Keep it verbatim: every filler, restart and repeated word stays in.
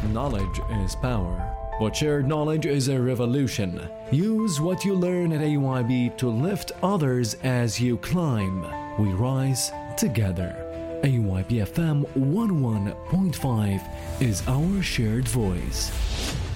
Knowledge is power, but shared knowledge is a revolution. Use what you learn at A Y B to lift others as you climb. We rise together. A Y B F M one oh one point five is our shared voice.